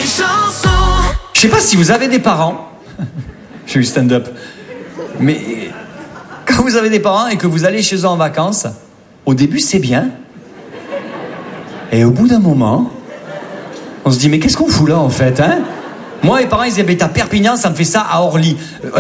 Je sais pas si vous avez des parents. Je suis du stand-up. Mais quand vous avez des parents et que vous allez chez eux en vacances, au début c'est bien. Et au bout d'un moment, on se dit mais qu'est-ce qu'on fout là en fait, hein? Moi mes parents ils disaient mais t'as Perpignan, ça me fait ça à Orly.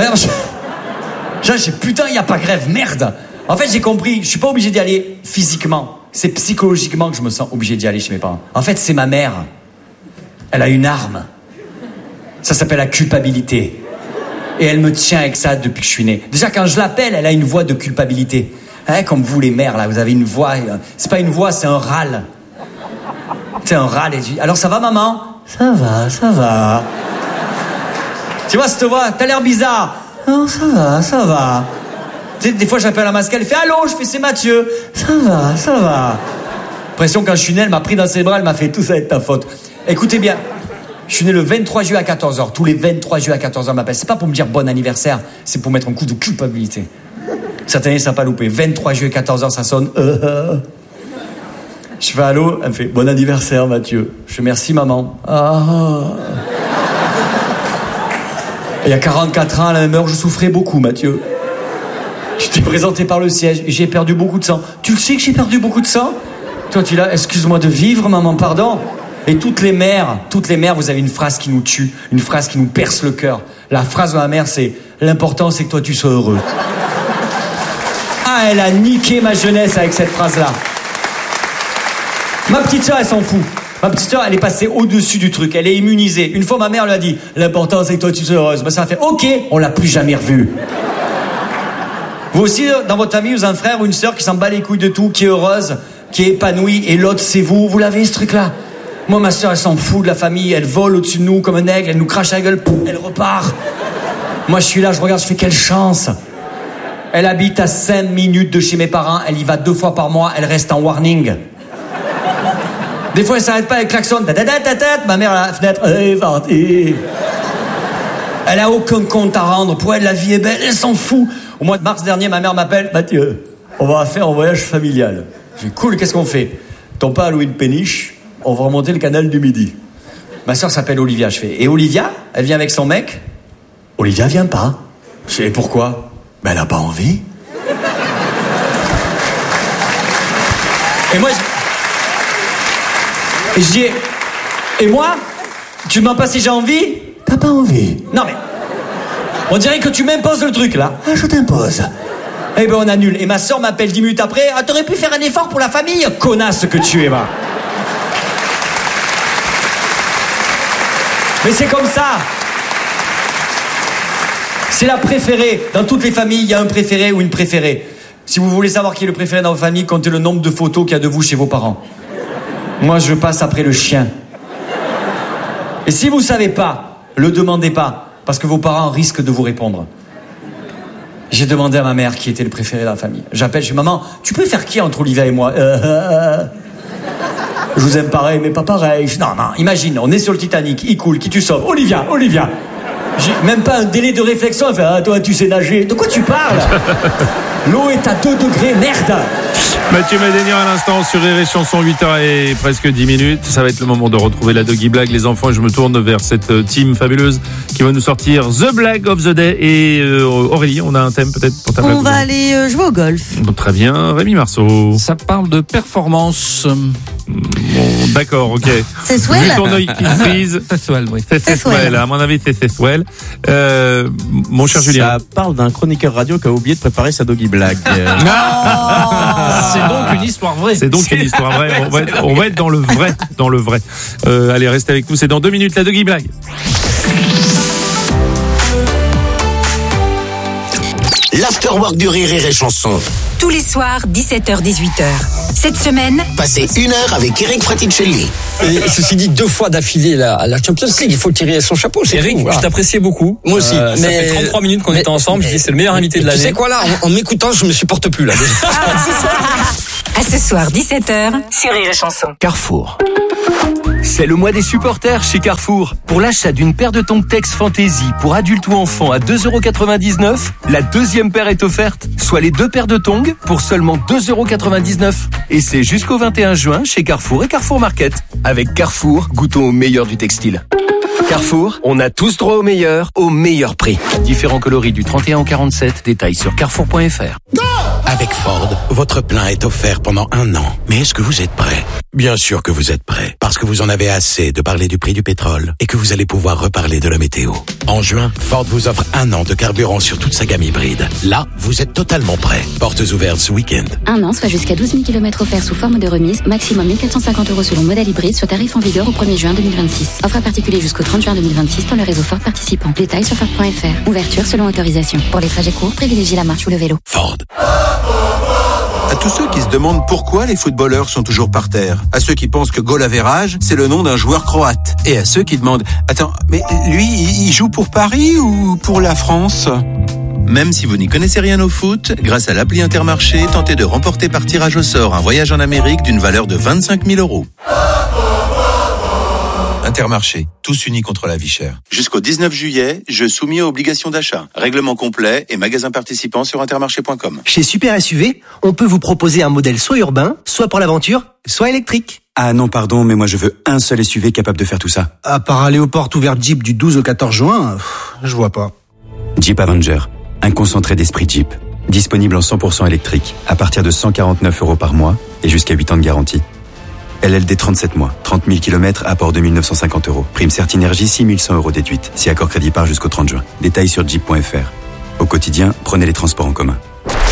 J'ai putain y a pas grève, merde. En fait j'ai compris, je suis pas obligé d'y aller physiquement. C'est psychologiquement que je me sens obligé d'y aller chez mes parents. En fait c'est ma mère. Elle a une arme. Ça s'appelle la culpabilité. Et elle me tient avec ça depuis que je suis né. Déjà, quand je l'appelle, elle a une voix de culpabilité. Hein, comme vous, les mères, là, vous avez une voix. C'est pas une voix, c'est un râle. C'est un râle. Alors, ça va, maman? Ça va. Tu vois cette voix? T'as l'air bizarre. Non, ça va. Tu sais, des fois, j'appelle la masque, elle fait allô, je fais c'est Mathieu. Ça va. Pression, quand je suis né, elle m'a pris dans ses bras, elle m'a fait tout ça est de ta faute. Écoutez bien. Je suis né le 23 juillet à 14h. Tous les 23 juillet à 14h m'appellent. C'est pas pour me dire bon anniversaire, c'est pour mettre un coup de culpabilité. Cette année, ça n'a pas loupé. 23 juillet 14h, ça sonne. Je fais allô, elle me fait bon anniversaire, Mathieu. Je fais merci, maman. Et il y a 44 ans, à la même heure, je souffrais beaucoup, Mathieu. Je t'ai présenté par le siège et j'ai perdu beaucoup de sang. Tu le sais que j'ai perdu beaucoup de sang? Toi, tu l'as, excuse-moi de vivre, maman, pardon. Et toutes les mères, vous avez une phrase qui nous tue, une phrase qui nous perce le cœur. La phrase de ma mère, c'est « L'important, c'est que toi, tu sois heureux. » Ah, elle a niqué ma jeunesse avec cette phrase-là. Ma petite sœur, elle s'en fout. Ma petite sœur, elle est passée au-dessus du truc. Elle est immunisée. Une fois, ma mère lui a dit « L'important, c'est que toi, tu sois heureuse. » Ça a fait « Ok, on l'a plus jamais revue. » Vous aussi, dans votre famille, vous avez un frère ou une sœur qui s'en bat les couilles de tout, qui est heureuse, qui est épanouie, et l'autre, c'est vous. Vous l'avez, ce truc-là? Moi, ma sœur, elle s'en fout de la famille. Elle vole au-dessus de nous comme un aigle. Elle nous crache à la gueule. Pouf, elle repart. Moi, je suis là, je regarde, je fais quelle chance. Elle habite à 5 minutes de chez mes parents. Elle y va 2 fois par mois. Elle reste en warning. Des fois, elle s'arrête pas, elle klaxonne. Ma mère à la fenêtre. Elle a aucun compte à rendre. Pour elle, la vie est belle. Elle s'en fout. Au mois de mars dernier, ma mère m'appelle. Mathieu, on va faire un voyage familial. Je dis, cool, qu'est-ce qu'on fait? Ton père a loué une péniche. On va remonter le canal du Midi. Ma soeur s'appelle Olivia. Je fais, et Olivia, elle vient avec son mec? Olivia vient pas. Je fais, pourquoi? Ben, elle a pas envie. Et moi, je dis, et moi? Tu demandes pas si j'ai envie? T'as pas envie. Non mais, on dirait que tu m'imposes le truc là. Ah, je t'impose. Eh ben on annule. Et ma soeur m'appelle 10 minutes après. Ah, t'aurais pu faire un effort pour la famille, connasse que tu es, va. Mais c'est comme ça. C'est la préférée. Dans toutes les familles, il y a un préféré ou une préférée. Si vous voulez savoir qui est le préféré dans vos familles, comptez le nombre de photos qu'il y a de vous chez vos parents. Moi, je passe après le chien. Et si vous savez pas, le demandez pas, parce que vos parents risquent de vous répondre. J'ai demandé à ma mère qui était le préféré dans la famille. J'appelle, je dis, maman, tu peux faire qui entre Olivia et moi? Je vous aime pareil, mais pas pareil. Non, imagine, on est sur le Titanic, il coule, qui tu sauves? Olivia. J'ai même pas un délai de réflexion. Elle fait, ah, toi, tu sais nager. De quoi tu parles? L'eau est à 2 degrés, merde. Mathieu Madénian à l'instant sur Rire et Chanson, 8h et presque 10 minutes. Ça va être le moment de retrouver la Doggy Blag, les enfants. Et je me tourne vers cette team fabuleuse qui va nous sortir The Blag of the Day. Et Aurélie, on a un thème peut-être pour ta blague? On va aller jouer au golf. Bon, très bien. Rémi Marceau. Ça parle de performance. Bon, d'accord, ok. C'est Swell. Vu ton œil qui frise. C'est Swell, oui. C'est Swell. À mon avis, c'est Swell. Mon cher Julien. Ça parle d'un chroniqueur radio qui a oublié de préparer sa Doggy Blag. C'est donc une histoire vraie. C'est donc une histoire vraie. On va être dans le vrai. Allez, restez avec nous. C'est dans 2 minutes la Doggy Blag. L'afterwork du Rire et Chanson. Tous les soirs, 17h-18h. Cette semaine, Passez 1 heure avec Eric Fraticelli. Et ceci dit, 2 fois d'affilée la Champions League, il faut tirer son chapeau. Eric, tout, voilà. je t'appréciais beaucoup. Moi aussi. Ça fait 33 minutes qu'on était ensemble. Je dis c'est le meilleur invité de l'année. Tu sais quoi là, en m'écoutant, je me supporte plus là. à ce soir, 17h, sur Rire et Chanson. Carrefour. C'est le mois des supporters chez Carrefour. Pour l'achat d'une paire de tongs Tex Fantasy pour adultes ou enfants à 2,99€, la deuxième paire est offerte, soit les 2 paires de tongs pour seulement 2,99€. Et c'est jusqu'au 21 juin chez Carrefour et Carrefour Market. Avec Carrefour, goûtons au meilleur du textile. Carrefour, on a tous droit au meilleur prix. Différents coloris du 31 au 47, détails sur carrefour.fr. Avec Ford, votre plein est offert pendant 1 an. Mais est-ce que vous êtes prêt? Bien sûr que vous êtes prêt, parce que vous en avez assez de parler du prix du pétrole et que vous allez pouvoir reparler de la météo. En juin, Ford vous offre 1 an de carburant sur toute sa gamme hybride. Là, vous êtes totalement prêt. Portes ouvertes ce week-end. 1 an, soit jusqu'à 12 000 km offerts sous forme de remise, maximum 1 450 € selon modèle hybride sur tarif en vigueur au 1er juin 2026. Offre à particulier jusqu'au 30 juin 2026 dans le réseau Ford participant. Détails sur Ford.fr. Ouverture selon autorisation. Pour les trajets courts, privilégiez la marche ou le vélo. Ford. À tous ceux qui se demandent pourquoi les footballeurs sont toujours par terre, à ceux qui pensent que goal average, c'est le nom d'un joueur croate, et à ceux qui demandent « Attends, mais lui, il joue pour Paris ou pour la France ?» Même si vous n'y connaissez rien au foot, grâce à l'appli Intermarché, tentez de remporter par tirage au sort un voyage en Amérique d'une valeur de 25 000 €. Intermarché, tous unis contre la vie chère. Jusqu'au 19 juillet, jeu soumis aux obligations d'achat. Règlement complet et magasins participants sur intermarché.com. Chez Super SUV, on peut vous proposer un modèle soit urbain, soit pour l'aventure, soit électrique. Ah non, pardon, mais moi je veux un seul SUV capable de faire tout ça. À part aller aux portes ouvertes Jeep du 12 au 14 juin, je vois pas. Jeep Avenger, un concentré d'esprit Jeep. Disponible en 100% électrique, à partir de 149 € par mois et jusqu'à 8 ans de garantie. LLD 37 mois, 30 000 km, apport 2 950 €. Prime Certinergie, 6 100 € déduite. Si accord crédit par jusqu'au 30 juin. Détails sur jeep.fr. Au quotidien, prenez les transports en commun.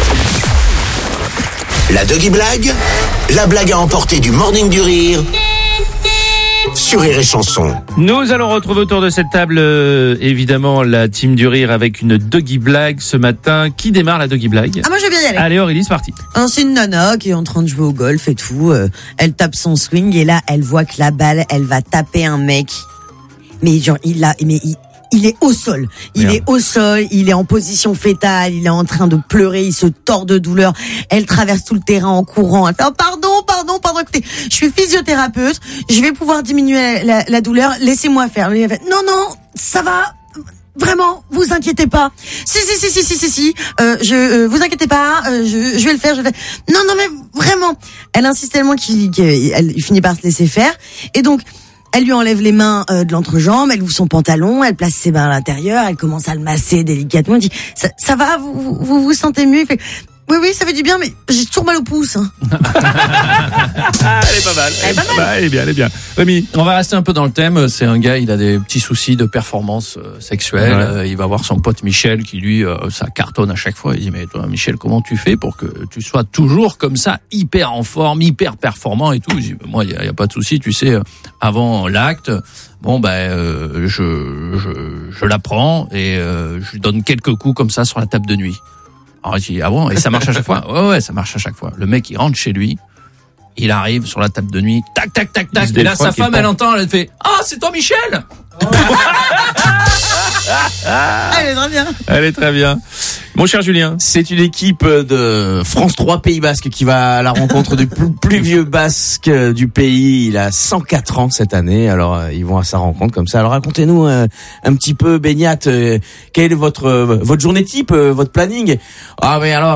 La Doggy Blague, la blague à emporter du Morning du Rire sur Rire et Chanson. Nous allons retrouver autour de cette table, évidemment, la team du Rire avec une Doggy Blague ce matin. Qui démarre la Doggy Blague? Ah, moi je vais bien y aller. Allez Aurélie, c'est parti. C'est une nana qui est en train de jouer au golf et tout. Elle tape son swing et là, elle voit que la balle, elle va taper un mec. Mais genre, il est au sol. Il est au sol, il est en position fétale, il est en train de pleurer, il se tord de douleur. Elle traverse tout le terrain en courant. Elle fait « Pardon, écoutez, je suis physiothérapeute, je vais pouvoir diminuer la douleur, laissez-moi faire. » Elle fait « Non, ça va. Vraiment, vous inquiétez pas. Si. Vous inquiétez pas. Je vais le faire. Non, mais vraiment. Elle insiste tellement qu'il finit par se laisser faire. Et donc, elle lui enlève les mains de l'entrejambe, elle ouvre son pantalon, elle place ses mains à l'intérieur, elle commence à le masser délicatement. Elle dit ça va, vous vous sentez mieux? Il fait oui, ça fait du bien, mais j'ai toujours mal au pouce. Hein. Elle est pas mal. Elle est bien. Rémi, on va rester un peu dans le thème. C'est un gars, il a des petits soucis de performance sexuelle. Ouais. Il va voir son pote Michel qui lui, ça cartonne à chaque fois. Il dit mais toi Michel, comment tu fais pour que tu sois toujours comme ça, hyper en forme, hyper performant et tout? Je dis, moi, il y a pas de souci, tu sais. Avant l'acte, je la prends et je lui donne quelques coups comme ça sur la table de nuit. Alors je dis, ah bon, et ça marche à chaque fois? Ouais, ça marche à chaque fois. Le mec, il rentre chez lui, il arrive sur la table de nuit, tac, et là sa femme, elle entend, elle fait, ah, c'est toi Michel? Elle est très bien. Mon cher Julien. C'est une équipe de France 3 Pays Basque qui va à la rencontre du plus vieux basque du pays. Il a 104 ans cette année. Alors, ils vont à sa rencontre comme ça. Alors, racontez-nous un petit peu, Beignat, quelle est votre journée type, votre planning? Ah, mais alors,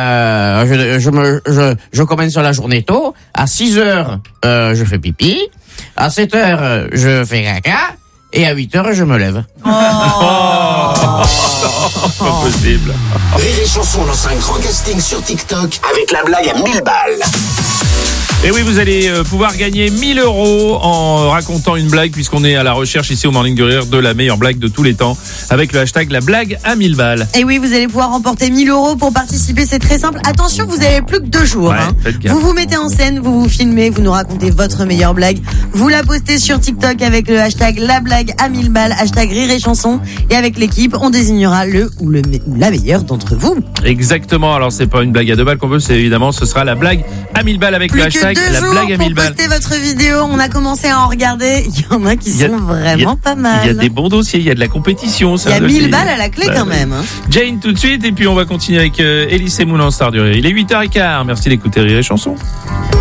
je commence la journée tôt. À 6h, je fais pipi. À 7h, je fais caca. Et à 8h, je me lève. Pas possible. Rire et Chanson lance un grand casting sur TikTok avec la blague à 1000 balles. Et oui, vous allez pouvoir gagner 1 000 € en racontant une blague, puisqu'on est à la recherche ici au Morning du Rire de la meilleure blague de tous les temps, avec le hashtag la blague à 1000 balles. Et oui, vous allez pouvoir remporter 1 000 € pour participer, c'est très simple. Attention, vous avez plus que 2 jours. Ouais, vous vous mettez en scène, vous vous filmez, vous nous racontez votre meilleure blague. Vous la postez sur TikTok avec le hashtag la blague à 1000 balles, hashtag Rire et Chanson. Et avec l'équipe, on désignera le ou la meilleure d'entre vous. Exactement, alors c'est pas une blague à 2 balles qu'on veut, c'est évidemment, ce sera la blague à 1000 balles avec plus le hashtag la blague à 1000 balles. Postez votre vidéo, on a commencé à en regarder, il y en a qui sont vraiment pas mal. Il y a des bons dossiers, il y a de la compétition. Il y a 1000 balles à la clé quand même. Hein. Jane tout de suite, et puis on va continuer avec Elise Moulin, star du Rire. Il est 8h15, merci d'écouter Rire et Chanson.